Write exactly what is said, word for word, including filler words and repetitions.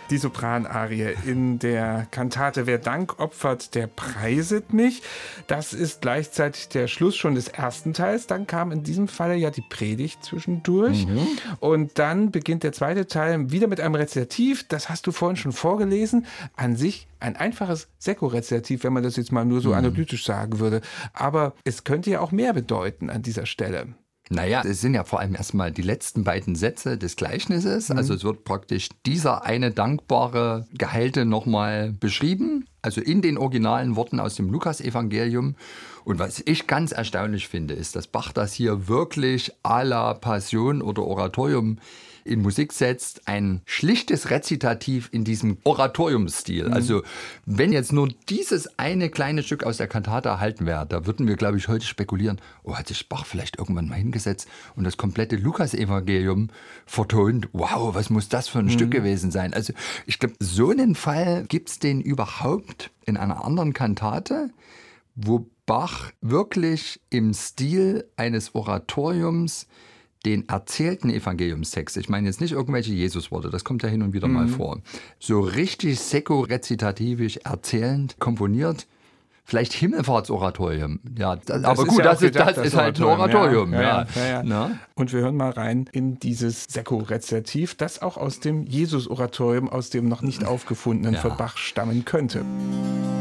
Die Sopranarie in der Kantate Wer Dank opfert, der preiset mich. Das ist gleichzeitig der Schluss schon des ersten Teils. Dann kam in diesem Falle ja die Predigt zwischendurch. Mhm. Und dann beginnt der zweite Teil wieder mit einem Rezitativ. Das hast du vorhin schon vorgelesen. An sich ein einfaches Sekko-Rezitativ, wenn man das jetzt mal nur so mhm. analytisch sagen würde. Aber es könnte ja auch mehr bedeuten an dieser Stelle. Naja, es sind ja vor allem erstmal die letzten beiden Sätze des Gleichnisses. Mhm. Also es wird praktisch dieser eine dankbare Gehalte nochmal beschrieben. Also in den originalen Worten aus dem Lukas-Evangelium. Und was ich ganz erstaunlich finde, ist, dass Bach das hier wirklich à la Passion oder Oratorium in Musik setzt, ein schlichtes Rezitativ in diesem Oratoriumsstil. Mhm. Also wenn jetzt nur dieses eine kleine Stück aus der Kantate erhalten wäre, da würden wir, glaube ich, heute spekulieren, oh, hat sich Bach vielleicht irgendwann mal hingesetzt und das komplette Lukas-Evangelium vertont. Wow, was muss das für ein mhm. Stück gewesen sein? Also ich glaube, so einen Fall gibt es den überhaupt in einer anderen Kantate, wo Bach wirklich im Stil eines Oratoriums den erzählten Evangeliumstext, ich meine jetzt nicht irgendwelche Jesusworte, das kommt ja hin und wieder mhm. mal vor, so richtig sekko-rezitativisch erzählend komponiert, vielleicht Himmelfahrtsoratorium. Ja, das, aber gut, ja das, ist, gedacht, das ist halt ein Oratorium. Ja, ja, ja, ja, ja. Und wir hören mal rein in dieses Sekko-Rezitativ, das auch aus dem Jesus-Oratorium, aus dem noch nicht aufgefundenen ja. für Bach stammen könnte.